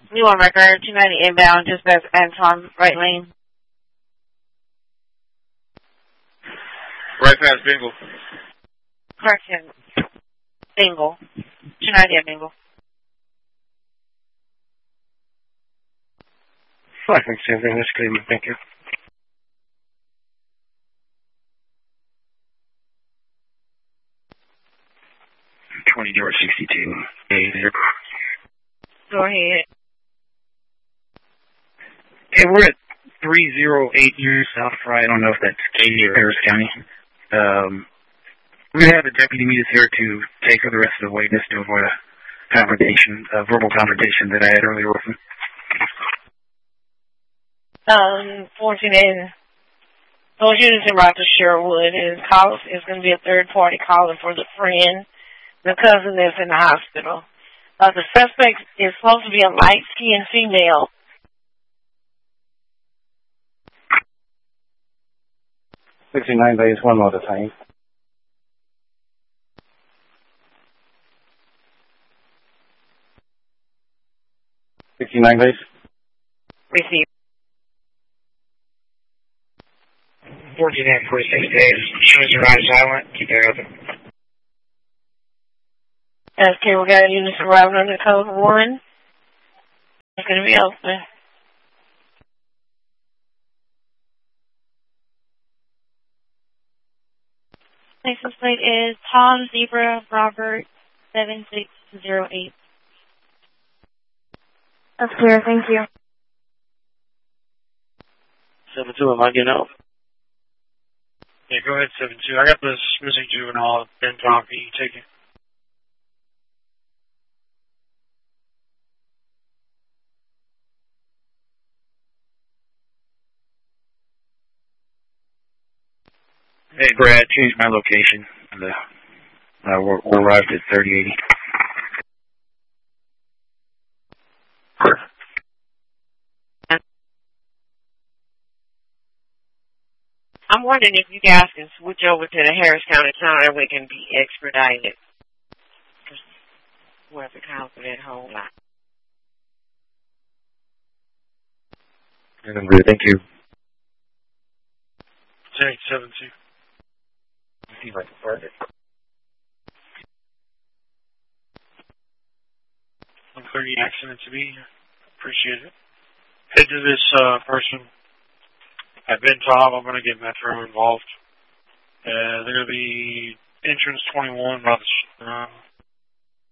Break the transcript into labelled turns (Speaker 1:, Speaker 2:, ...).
Speaker 1: New on record, 290 inbound, just past Anton, right lane.
Speaker 2: Right past Bingle.
Speaker 1: Correction. Bingle. 290 at Bingle.
Speaker 3: 567, that's good, thank you.
Speaker 4: George 62. Hey there.
Speaker 1: Go ahead.
Speaker 4: Hey, we're at 308 years South Fry. I don't know if that's Katy or Harris County. We're going to have a deputy meet us here to take the rest of the witness to avoid a confrontation, a verbal confrontation that I had earlier with him.
Speaker 1: Fortunate. Those units in Rochester Sherwood is going to be a third party calling for the friend, the cousin that's in the hospital. The suspect is supposed to be a light-skinned female.
Speaker 3: $69 days, one more time. $69 days.
Speaker 1: Receive.
Speaker 5: 14 and 46 days. Shows your eyes silent. Keep it open.
Speaker 1: Okay, we got units arriving under code 1. It's going to be open. License plate is Tom Zebra Robert 7608. That's clear, thank you.
Speaker 3: 72, am I getting out?
Speaker 2: Yeah, go ahead, 72. I got this missing juvenile, Ben Tom, can you take it?
Speaker 4: Hey, Brad, change my location. We're arrived at 3080.
Speaker 1: I'm wondering if you guys can switch over to the Harris County County and we can be expedited. Where's the count for that whole lot?
Speaker 3: I'm good, thank you.
Speaker 2: Take 72.
Speaker 3: See if I can find it.
Speaker 2: 130 accident to be. Appreciate it. Head to this person at Ben Tom. I'm going to get Metro involved. They're going to be entrance 21 by the